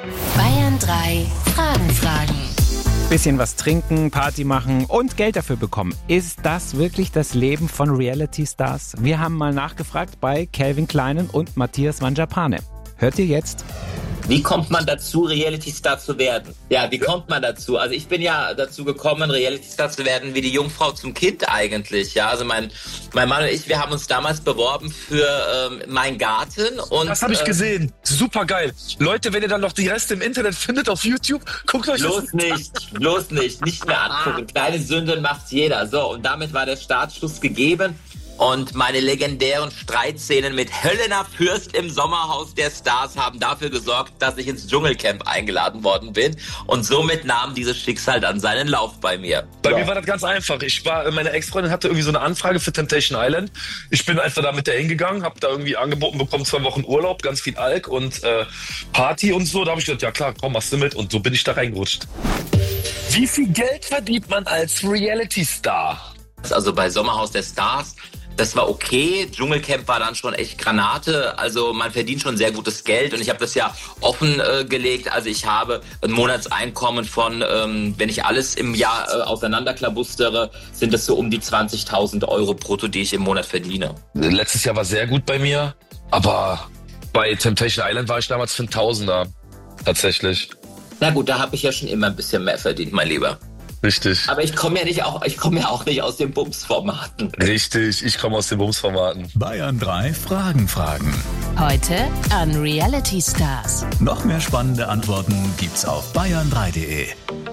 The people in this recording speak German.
Bayern 3 Fragen. Bisschen was trinken, Party machen und Geld dafür bekommen. Ist das wirklich das Leben von Reality-Stars? Wir haben mal nachgefragt bei Calvin Kleinen und Matthias Mangiapane. Hört ihr jetzt? Wie kommt man dazu, Reality-Star zu werden? Ja, wie kommt man dazu? Also ich bin ja dazu gekommen, Reality-Star zu werden wie die Jungfrau zum Kind eigentlich. Ja, also mein Mann und ich, wir haben uns damals beworben für Mein Garten. Und das habe ich gesehen. Super geil. Leute, wenn ihr dann noch die Reste im Internet findet auf YouTube, guckt euch bloß nicht mehr angucken. Kleine Sünden macht jeder. So, und damit war der Startschuss gegeben. Und meine legendären Streitszenen mit Helena Fürst im Sommerhaus der Stars haben dafür gesorgt, dass ich ins Dschungelcamp eingeladen worden bin. Und somit nahm dieses Schicksal dann seinen Lauf bei mir. Bei mir war das ganz einfach. Meine Ex-Freundin hatte irgendwie so eine Anfrage für Temptation Island. Ich bin einfach da mit der hingegangen, habe da irgendwie angeboten bekommen, 2 Wochen Urlaub, ganz viel Alk und Party und so. Da habe ich gedacht, ja klar, komm, machst du mit. Und so bin ich da reingerutscht. Wie viel Geld verdient man als Reality-Star? Also bei Sommerhaus der Stars, das war okay. Dschungelcamp war dann schon echt Granate. Also man verdient schon sehr gutes Geld. Und ich habe das ja offen gelegt. Also ich habe ein Monatseinkommen von, wenn ich alles im Jahr auseinanderklabustere, sind das so um die 20.000 Euro brutto, die ich im Monat verdiene. Letztes Jahr war sehr gut bei mir. Aber bei Temptation Island war ich damals für 1.000er. Tatsächlich. Na gut, da habe ich ja schon immer ein bisschen mehr verdient, mein Lieber. Richtig. Aber ich komme ja auch nicht aus den Bums-Formaten. Richtig, ich komme aus den Bums-Formaten. Bayern 3 Fragen. Heute an Reality Stars. Noch mehr spannende Antworten gibt's auf bayern3.de.